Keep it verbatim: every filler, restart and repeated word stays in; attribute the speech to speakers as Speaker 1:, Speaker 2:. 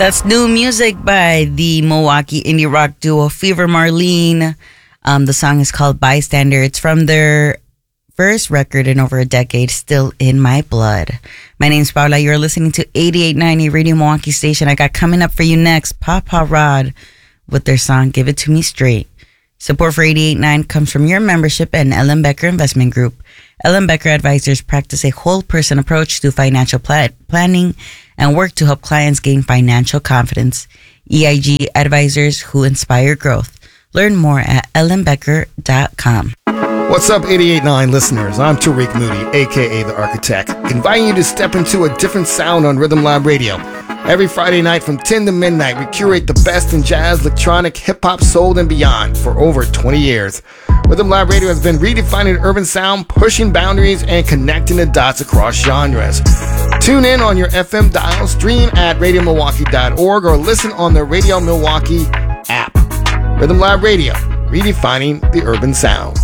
Speaker 1: That's new music by the Milwaukee indie rock duo Fever Marlene. Um, the song is called Bystander. It's from their first record in over a decade, Still in My Blood. My name's Paula. You're listening to eighty-eight ninety Radio Milwaukee Station. I got coming up for you next, Papa Rod with their song Give It To Me Straight. Support for eighty-eight point nine comes from your membership and Ellen Becker Investment Group. Ellen Becker Advisors practice a whole-person approach to financial pla- planning and work to help clients gain financial confidence. E I G Advisors who inspire growth. Learn more at ellen becker dot com.
Speaker 2: What's up, eighty-eight point nine listeners? I'm Tariq Moody, a k a. The Architect, inviting you to step into a different sound on Rhythm Lab Radio. Every Friday night from ten to midnight, we curate the best in jazz, electronic, hip-hop, soul, and beyond for over twenty years. Rhythm Lab Radio has been redefining urban sound, pushing boundaries, and connecting the dots across genres. Tune in on your F M dial, stream at radio milwaukee dot org, or listen on the Radio Milwaukee app. Rhythm Lab Radio, redefining the urban sound.